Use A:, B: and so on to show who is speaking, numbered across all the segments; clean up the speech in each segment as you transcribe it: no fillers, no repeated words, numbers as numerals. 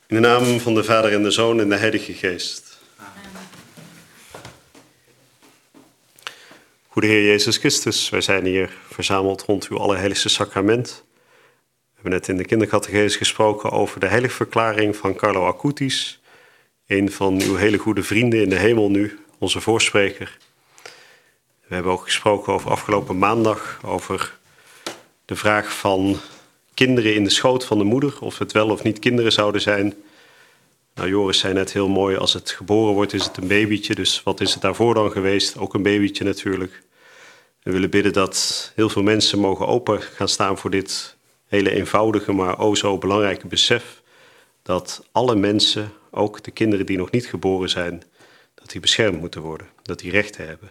A: In de naam van de Vader en de Zoon en de Heilige Geest. Amen. Goede Heer Jezus Christus, wij zijn hier verzameld rond uw allerheiligste sacrament. We hebben net in de kindercatechesis gesproken over de heiligverklaring van Carlo Acutis, een van uw hele goede vrienden in de hemel nu, onze voorspreker. We hebben ook gesproken over afgelopen maandag, over de vraag van kinderen in de schoot van de moeder, of het wel of niet kinderen zouden zijn. Nou, Joris zei net heel mooi, als het geboren wordt is het een babytje, dus wat is het daarvoor dan geweest? Ook een babytje natuurlijk. We willen bidden dat heel veel mensen mogen open gaan staan voor dit hele eenvoudige, maar o zo belangrijke besef, dat alle mensen, ook de kinderen die nog niet geboren zijn, dat die beschermd moeten worden, dat die rechten hebben.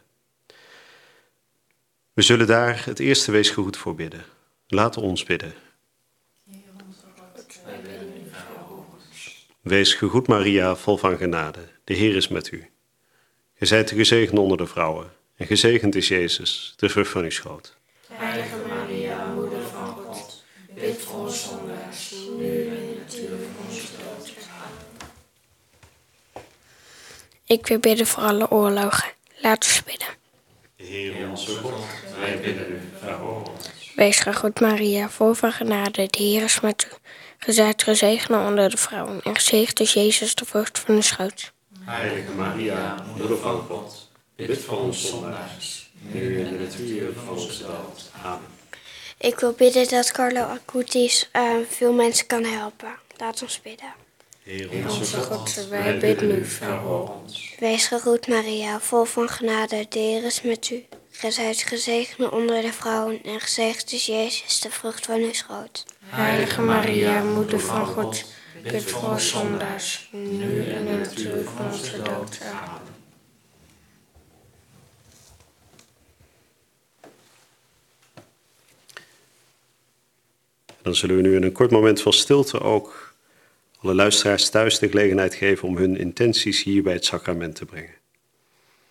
A: We zullen daar het eerste weesgeroep voor bidden. Laten we ons bidden. Wees gegroet Maria, vol van genade. De Heer is met u. Gij zijt gezegend onder de vrouwen. En gezegend is Jezus, de vrucht van uw schoot.
B: Heilige Maria, moeder van God, bid voor ons zondaars, nu en in het uur van onze dood. Amen.
C: Ik wil bidden voor alle oorlogen. Laten we bidden.
A: Heer onze God, wij bidden u, verhoor ons.
C: Wees gegroet Maria, vol van genade. De Heer is met u. Gij zijt gezegend onder de vrouwen. En gezegend is Jezus, de vrucht van uw schoot.
A: Heilige Maria, moeder van God, bid voor ons zondaars, nu en in het uur van onze dood. Amen.
D: Ik wil bidden dat Carlo Acutis veel mensen kan helpen. Laat ons bidden.
A: Heer
C: Onze God, wij bidden u, verhoor ons.
D: Wees gegroet Maria, vol van genade. De Heer is met u. Gij zijt gezegend onder de vrouwen en gezegend is Jezus, de vrucht van uw schoot.
C: Heilige Maria, moeder van God, bid voor ons zondaars, nu en in het uur van onze dood. Amen.
A: Dan zullen we nu in een kort moment van stilte ook alle luisteraars thuis de gelegenheid geven om hun intenties hier bij het sacrament te brengen.